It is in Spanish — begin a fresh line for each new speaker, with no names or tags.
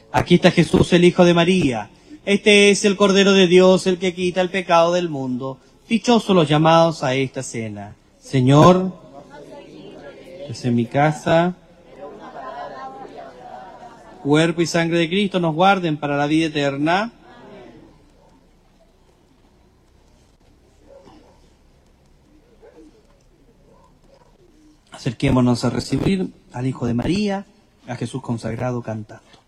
Aquí está Jesús, el Hijo de María. Este es el Cordero de Dios, el que quita el pecado del mundo. Dichosos los llamados a esta cena. Señor, es en mi casa, cuerpo y sangre de Cristo nos guarden para la vida eterna. Acerquémonos a recibir al Hijo de María, a Jesús consagrado cantando.